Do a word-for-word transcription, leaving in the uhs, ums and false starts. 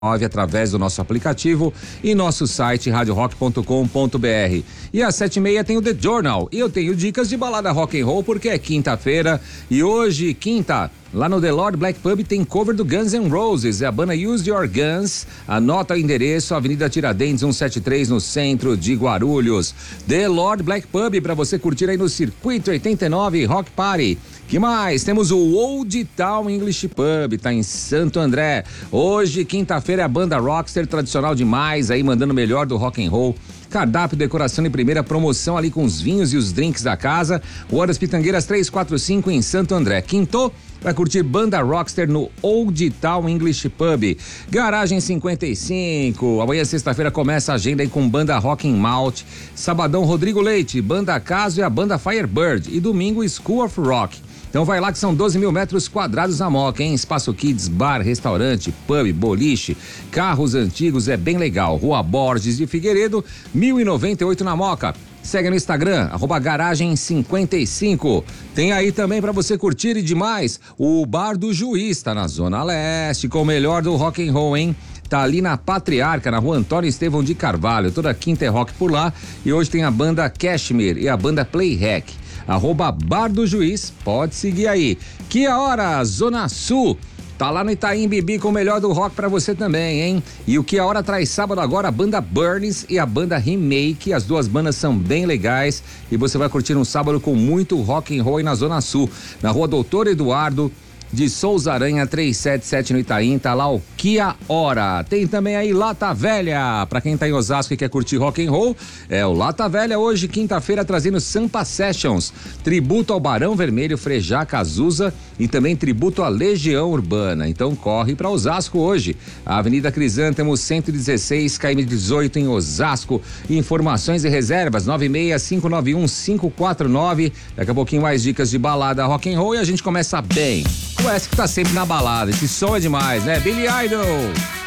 através do nosso aplicativo e nosso site rádio rock ponto com ponto br. E às sete e meia tem o The Journal e eu tenho dicas de balada rock and roll porque é quinta-feira e hoje, quinta, lá no The Lord Black Pub tem cover do Guns N' Roses, é a banda Use Your Guns. Anota o endereço, Avenida Tiradentes cento e setenta e três, no centro de Guarulhos. The Lord Black Pub para você curtir aí no Circuito oitenta e nove Rock Party. Que mais? Temos o Old Town English Pub, tá em Santo André. Hoje, quinta-feira, é a banda Rockster, tradicional demais, aí mandando o melhor do rock and roll. Cardápio, decoração em primeira, promoção ali com os vinhos e os drinks da casa. Rua das Pitangueiras trezentos e quarenta e cinco em Santo André. Quinto, vai curtir banda Rockster no Old Town English Pub. Garagem cinquenta e cinco. Amanhã, sexta-feira, começa a agenda aí com banda Rock and Malt. Sabadão, Rodrigo Leite, banda Caso e a banda Firebird. E domingo, School of Rock. Então vai lá que são doze mil metros quadrados na Moca, hein? Espaço Kids, bar, restaurante, pub, boliche, carros antigos, é bem legal. Rua Borges de Figueiredo, mil e noventa e oito na Moca. Segue no Instagram, arroba garagem cinquenta e cinco. Tem aí também pra você curtir e demais, o Bar do Juiz, tá na Zona Leste, com o melhor do rock and roll, hein? Tá ali na Patriarca, na Rua Antônio Estevão de Carvalho. Toda quinta é rock por lá e hoje tem a banda Cashmere e a banda Playhack. Arroba Bar do Juiz, pode seguir aí. Que a hora, Zona Sul, tá lá no Itaim Bibi com o melhor do rock pra você também, hein? E o Que a Hora traz sábado agora a banda Burns e a banda Remake, as duas bandas são bem legais e você vai curtir um sábado com muito rock and roll aí na Zona Sul, na Rua Doutor Eduardo de Souza Aranha trezentos e setenta e sete no Itaim, tá lá o Que a Hora. Tem também aí Lata Velha, pra quem tá em Osasco e quer curtir rock and roll, é o Lata Velha hoje, quinta-feira, trazendo Sampa Sessions, tributo ao Barão Vermelho, Frejá, Cazuza e também tributo à Legião Urbana. Então corre pra Osasco hoje, a Avenida Crisântemo cento e dezesseis, K M dezoito em Osasco. Informações e reservas nove seis cinco nove um cinco quatro nove. Daqui a pouquinho mais dicas de balada rock and roll e a gente começa bem. O S que tá sempre na balada, esse som é demais, né? Billy Idol!